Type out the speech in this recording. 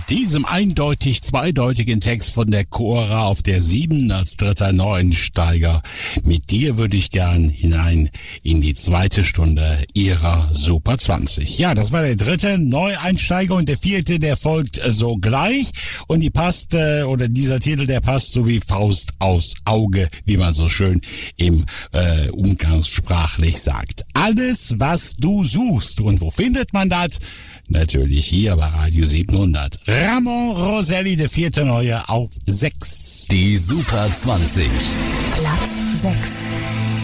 Mit diesem eindeutig zweideutigen Text von der Cora auf der 7 als dritter Neueinsteiger. Mit dir würde ich gern hinein in die zweite Stunde ihrer Super 20. Ja, das war der dritte Neueinsteiger und der vierte, der folgt sogleich. Und die passt, oder dieser Titel, der passt so wie Faust aufs Auge, wie man so schön im umgangssprachlich sagt. Alles, was du suchst. Und wo findet man das? Natürlich hier bei Radio 700. Ramon Roselli, der vierte Neue auf 6. Die Super 20. Platz 6.